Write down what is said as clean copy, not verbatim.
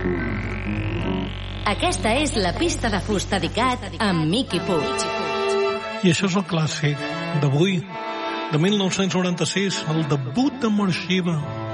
Aquesta és la pista de fusta d'ICAT amb Miqui Puig. I això és el clàssic d'avui, de 1996, el debut de Morxiva.